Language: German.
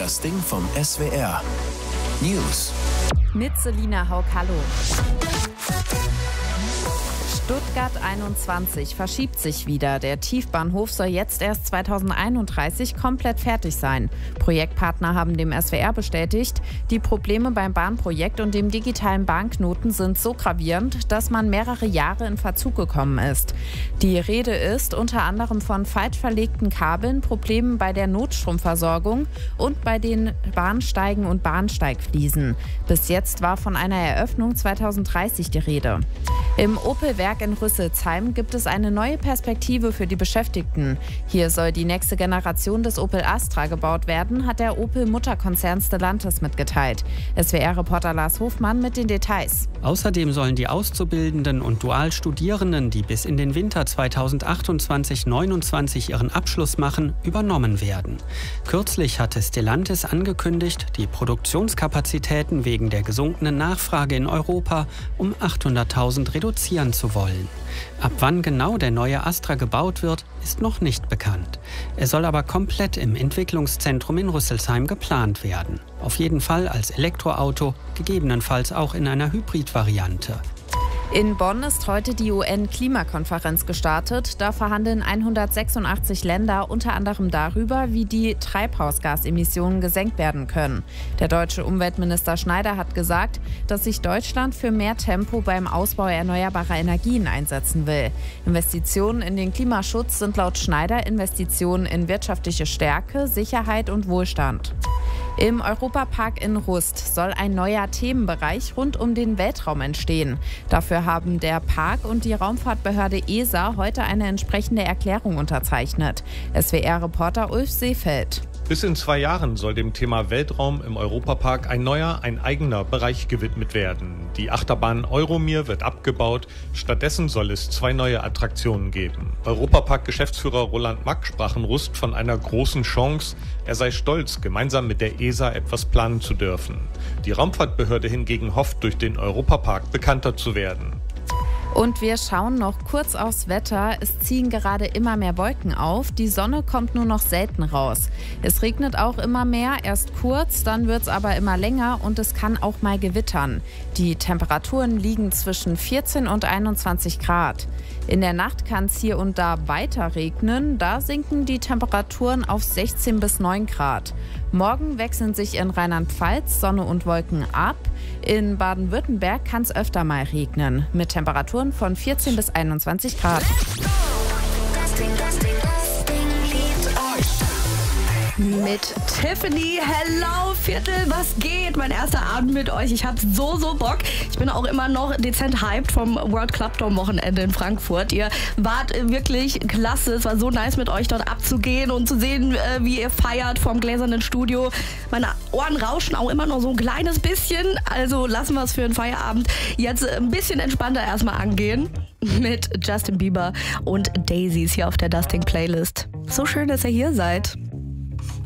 Das Ding vom SWR. News. Mit Selina Haug, hallo. Stuttgart 21 verschiebt sich wieder. Der Tiefbahnhof soll jetzt erst 2031 komplett fertig sein. Projektpartner haben dem SWR bestätigt, die Probleme beim Bahnprojekt und dem digitalen Bahnknoten sind so gravierend, dass man mehrere Jahre in Verzug gekommen ist. Die Rede ist unter anderem von falsch verlegten Kabeln, Problemen bei der Notstromversorgung und bei den Bahnsteigen und Bahnsteigfliesen. Bis jetzt war von einer Eröffnung 2030 die Rede. Im Opel-Werk in Rüsselsheim gibt es eine neue Perspektive für die Beschäftigten. Hier soll die nächste Generation des Opel Astra gebaut werden, hat der Opel-Mutterkonzern Stellantis mitgeteilt. SWR-Reporter Lars Hofmann mit den Details. Außerdem sollen die Auszubildenden und Dualstudierenden, die bis in den Winter 2028/29 ihren Abschluss machen, übernommen werden. Kürzlich hatte Stellantis angekündigt, die Produktionskapazitäten wegen der gesunkenen Nachfrage in Europa um 800.000 reduzieren zu wollen. Ab wann genau der neue Astra gebaut wird, ist noch nicht bekannt. Er soll aber komplett im Entwicklungszentrum in Rüsselsheim geplant werden. Auf jeden Fall als Elektroauto, gegebenenfalls auch in einer Hybridvariante. In Bonn ist heute die UN-Klimakonferenz gestartet. Da verhandeln 186 Länder unter anderem darüber, wie die Treibhausgasemissionen gesenkt werden können. Der deutsche Umweltminister Schneider hat gesagt, dass sich Deutschland für mehr Tempo beim Ausbau erneuerbarer Energien einsetzen will. Investitionen in den Klimaschutz sind laut Schneider Investitionen in wirtschaftliche Stärke, Sicherheit und Wohlstand. Im Europapark in Rust soll ein neuer Themenbereich rund um den Weltraum entstehen. Dafür haben der Park und die Raumfahrtbehörde ESA heute eine entsprechende Erklärung unterzeichnet. SWR-Reporter Ulf Seefeld. Bis in 2 Jahren soll dem Thema Weltraum im Europapark ein eigener Bereich gewidmet werden. Die Achterbahn Euromir wird abgebaut. Stattdessen soll es 2 neue Attraktionen geben. Europapark-Geschäftsführer Roland Mack sprach in Rust von einer großen Chance. Er sei stolz, gemeinsam mit der ESA etwas planen zu dürfen. Die Raumfahrtbehörde hingegen hofft, durch den Europapark bekannter zu werden. Und wir schauen noch kurz aufs Wetter. Es ziehen gerade immer mehr Wolken auf. Die Sonne kommt nur noch selten raus. Es regnet auch immer mehr, erst kurz, dann wird es aber immer länger und es kann auch mal gewittern. Die Temperaturen liegen zwischen 14 und 21 Grad. In der Nacht kann es hier und da weiter regnen. Da sinken die Temperaturen auf 16 bis 9 Grad. Morgen wechseln sich in Rheinland-Pfalz Sonne und Wolken ab. In Baden-Württemberg kann es öfter mal regnen. Mit Temperaturen von 14 bis 21 Grad. Mit Tiffany. Hello, Viertel, was geht? Mein erster Abend mit euch. Ich hab so Bock. Ich bin auch immer noch dezent hyped vom World Club Dome Wochenende in Frankfurt. Ihr wart wirklich klasse. Es war so nice, mit euch dort abzugehen und zu sehen, wie ihr feiert vom gläsernen Studio. Meine Ohren rauschen auch immer noch so ein kleines bisschen. Also lassen wir es für einen Feierabend jetzt ein bisschen entspannter erstmal angehen. Mit Justin Bieber und Daisies hier auf der Dusting Playlist. So schön, dass ihr hier seid.